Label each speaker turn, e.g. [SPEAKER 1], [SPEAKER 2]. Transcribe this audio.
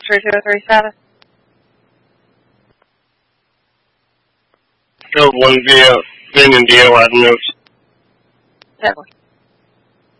[SPEAKER 1] 3203 status.
[SPEAKER 2] Code 1 via Vin and Dio have notes.
[SPEAKER 1] Definitely.